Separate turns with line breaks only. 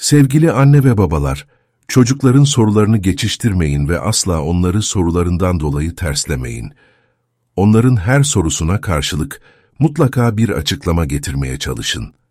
Sevgili anne ve babalar, çocukların sorularını geçiştirmeyin ve asla onları sorularından dolayı terslemeyin. Onların her sorusuna karşılık mutlaka bir açıklama getirmeye çalışın.